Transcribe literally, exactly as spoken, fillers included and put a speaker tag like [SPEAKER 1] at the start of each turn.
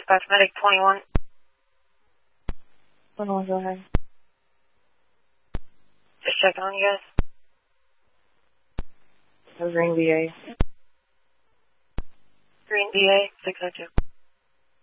[SPEAKER 1] dispatch medic twenty-one.
[SPEAKER 2] twenty-one, go ahead.
[SPEAKER 1] Just checking on you guys.
[SPEAKER 2] Green V A.
[SPEAKER 1] Green V A, six oh two.